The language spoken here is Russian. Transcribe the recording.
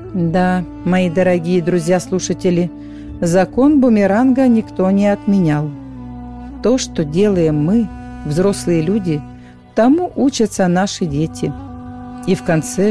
Да, мои дорогие друзья-слушатели, закон бумеранга никто не отменял. То, что делаем мы, взрослые люди, тому учатся наши дети. И в конце